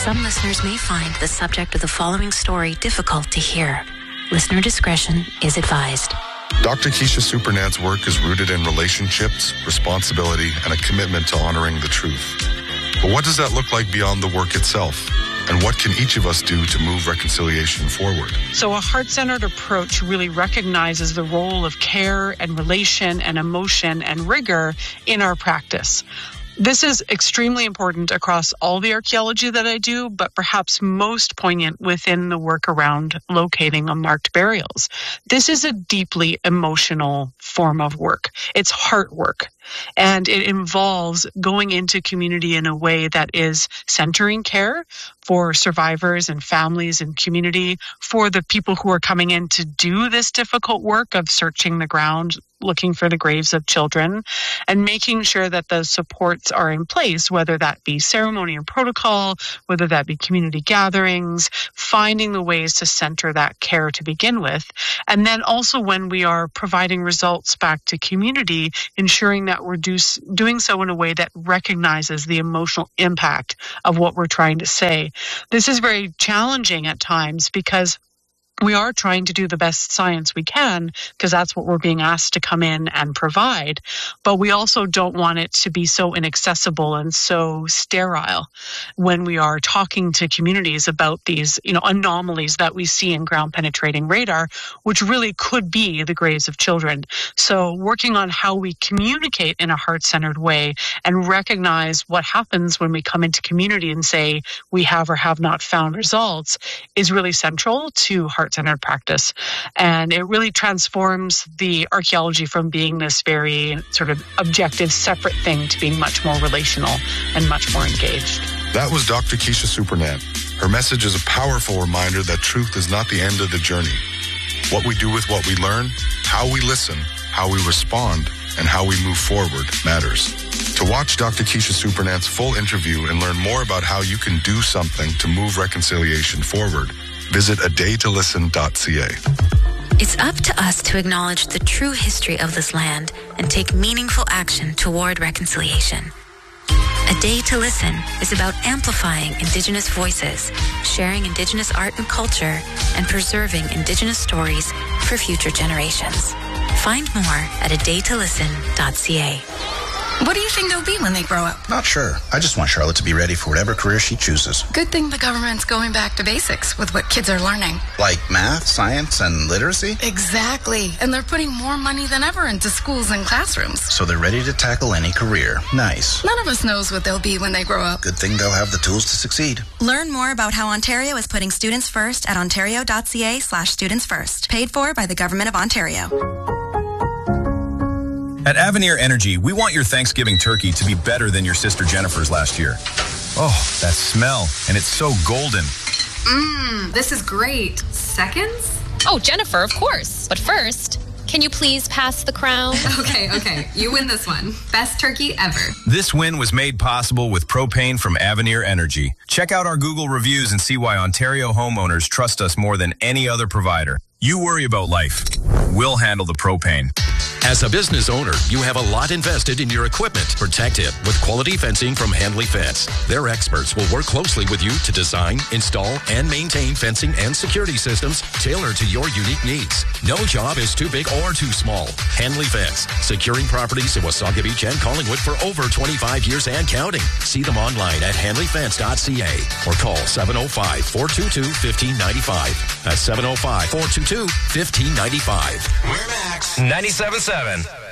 some listeners may find the subject of the following story difficult to hear. Listener discretion is advised. Dr. Keisha Supernant's work is rooted in relationships, responsibility, and a commitment to honoring the truth. But what does that look like beyond the work itself? And what can each of us do to move reconciliation forward? So a heart-centered approach really recognizes the role of care and relation and emotion and rigor in our practice. This is extremely important across all the archaeology that I do, but perhaps most poignant within the work around locating unmarked burials. This is a deeply emotional form of work. It's heart work. And it involves going into community in a way that is centering care for survivors and families and community, for the people who are coming in to do this difficult work of searching the ground, looking for the graves of children, and making sure that the supports are in place, whether that be ceremony and protocol, whether that be community gatherings, finding the ways to center that care to begin with. And then also when we are providing results back to community, ensuring that we're doing so in a way that recognizes the emotional impact of what we're trying to say. This is very challenging at times because we are trying to do the best science we can because that's what we're being asked to come in and provide. But we also don't want it to be so inaccessible and so sterile when we are talking to communities about these, anomalies that we see in ground penetrating radar, which really could be the graves of children. So working on how we communicate in a heart-centered way and recognize what happens when we come into community and say we have or have not found results is really central to heart-centered practice. And it really transforms the archaeology from being this very sort of objective, separate thing to being much more relational and much more engaged. That was Dr. Keisha Supernant. Her message is a powerful reminder that truth is not the end of the journey. What we do with what we learn, how we listen, how we respond, and how we move forward matters. To watch Dr. Keisha Supernant's full interview and learn more about how you can do something to move reconciliation forward, visit adaytolisten.ca. It's up to us to acknowledge the true history of this land and take meaningful action toward reconciliation. A Day to Listen is about amplifying Indigenous voices, sharing Indigenous art and culture, and preserving Indigenous stories for future generations. Find more at adaytolisten.ca. What do you think they'll be when they grow up? Not sure. I just want Charlotte to be ready for whatever career she chooses. Good thing the government's going back to basics with what kids are learning. Like math, science, and literacy? Exactly. And they're putting more money than ever into schools and classrooms. So they're ready to tackle any career. Nice. None of us knows what they'll be when they grow up. Good thing they'll have the tools to succeed. Learn more about how Ontario is putting students first at ontario.ca/students first. Paid for by the Government of Ontario. At Avenir Energy, we want your Thanksgiving turkey to be better than your sister Jennifer's last year. Oh, that smell, and it's so golden. This is great. Seconds? Oh, Jennifer, of course. But first, can you please pass the crown? Okay. You win this one. Best turkey ever. This win was made possible with propane from Avenir Energy. Check out our Google reviews and see why Ontario homeowners trust us more than any other provider. You worry about life. We'll handle the propane. As a business owner, you have a lot invested in your equipment. Protect it with quality fencing from Handley Fence. Their experts will work closely with you to design, install, and maintain fencing and security systems tailored to your unique needs. No job is too big or too small. Handley Fence, securing properties in Wasaga Beach and Collingwood for over 25 years and counting. See them online at handleyfence.ca or call 705-422-1595. That's 705-422-1595. We're Max 97.7.